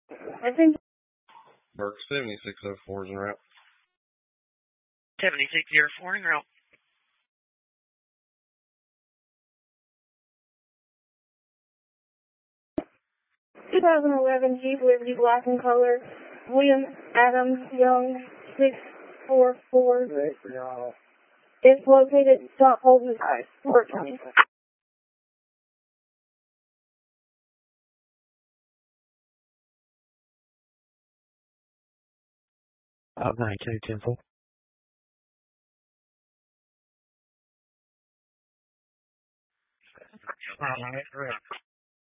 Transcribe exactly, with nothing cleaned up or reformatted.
I think Burke seventy-six oh four is en route. seventy-six oh four en route. twenty eleven Jeep Liberty black in color. William Adams Young six four four. It's located at Stop Holden High, Fort County. Up ninety-two, ten four. All right,